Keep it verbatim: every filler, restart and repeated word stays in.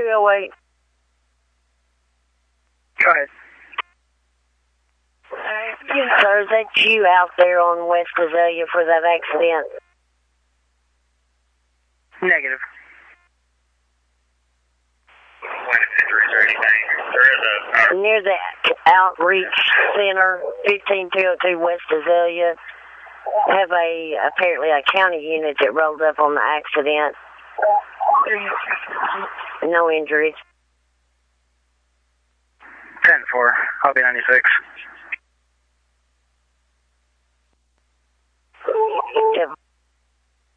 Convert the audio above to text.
two oh eight. Go ahead. Sir, is that you out there on West Azalea for that accident? Negative. Injuries or anything? There is a... Uh, Near the Outreach Center, fifteen two oh two West Azalea. Have a, apparently a county unit that rolled up on the accident. No injuries. ten four. I'll be ninety-six. Yeah.